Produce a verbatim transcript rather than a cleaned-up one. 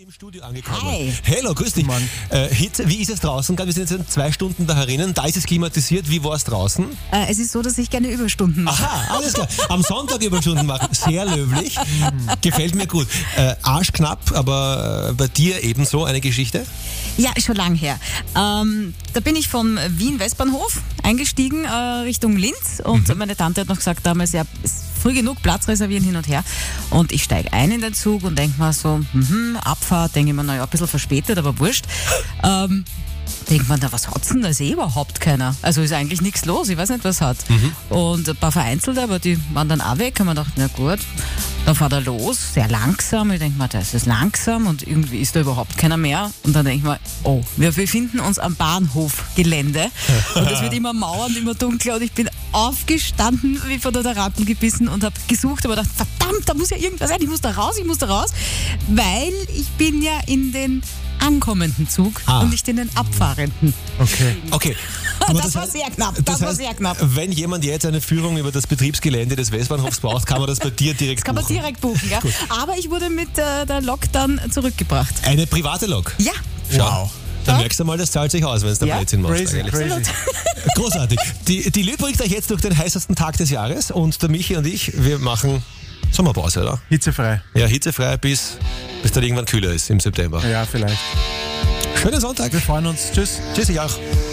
Im Studio angekommen. Hi. Hello, grüß dich. Äh, Hitze, wie ist es draußen? Wir sind jetzt in zwei Stunden da herinnen. Da ist es klimatisiert. Wie war es draußen? Äh, es ist so, dass ich gerne Überstunden mache. Aha, alles klar. Am Sonntag Überstunden machen. Sehr löblich. Gefällt mir gut. Äh, arschknapp, aber äh, bei dir ebenso eine Geschichte? Ja, schon lang her. Ähm, da bin ich vom Wien-Westbahnhof eingestiegen äh, Richtung Linz und mhm. meine Tante hat noch gesagt damals, ja, ist früh genug, Platz reservieren hin und her. Und ich steige ein in den Zug und denke mir so, mhm, Abfahrt, denke ich mir, naja, ein bisschen verspätet, aber wurscht. Ähm, denkt man, na, was hat's denn? Da ist eh überhaupt keiner. Also ist eigentlich nichts los, ich weiß nicht, was hat. Mhm. Und ein paar Vereinzelte, aber die waren dann auch weg. Und man dachte, na gut, dann fährt er los, sehr langsam. Ich denke mir, das ist langsam und irgendwie ist da überhaupt keiner mehr. Und dann denke ich mir, oh, wir befinden uns am Bahnhofgelände und es wird immer Mauern, immer dunkler und ich bin aufgestanden, wie von der Ratten gebissen und habe gesucht, aber dachte, verdammt, da muss ja irgendwas sein, ich muss da raus, ich muss da raus, weil ich bin ja in den ankommenden Zug ah. und nicht in den abfahrenden. Okay. okay. Aber das, das war sehr knapp. Das, das heißt, war sehr knapp. Wenn jemand jetzt eine Führung über das Betriebsgelände des Westbahnhofs braucht, kann man das bei dir direkt das kann buchen. Man direkt buchen, ja. Aber ich wurde mit äh, der Lok dann zurückgebracht. Eine private Lok? Ja. Schau. Wow. Dann merkst du mal, das zahlt sich aus, wenn es da ja? Blödsinn machst. Crazy, crazy. Großartig. Die, die Lü bringt euch jetzt durch den heißesten Tag des Jahres und der Michi und ich, wir machen Sommerpause, oder? Hitzefrei. Ja, hitzefrei, bis, bis dann irgendwann kühler ist im September. Ja, vielleicht. Schönen Sonntag. Wir freuen uns. Tschüss. Tschüss, ich auch.